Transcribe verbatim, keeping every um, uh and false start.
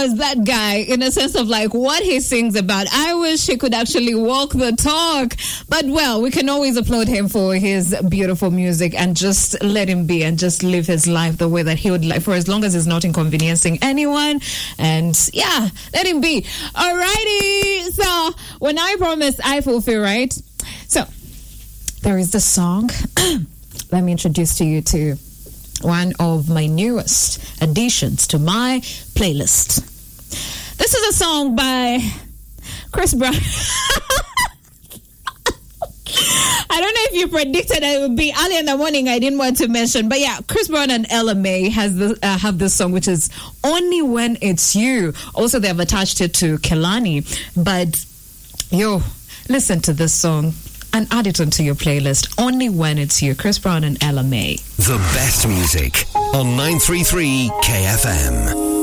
was that guy in a sense of like what he sings about. I wish he could actually walk the talk. But well, we can always applaud him for his beautiful music and just let him be and just live his life the way that he would like, for as long as it's not inconveniencing anyone. And yeah, let him be. Alrighty. So when I promise, I fulfill, right? So there is the song. Let me introduce to you to one of my newest additions to my playlist. This is a song by Chris Brown. I don't know if you predicted it would be early in the morning. I didn't want to mention, but yeah, Chris Brown and Ella May has the, uh, have this song, which is Only When It's You. Also, they have attached it to Kelani. But yo, listen to this song and add it onto your playlist. Only When It's You. Chris Brown and Ella May. The best music on nine three three K F M.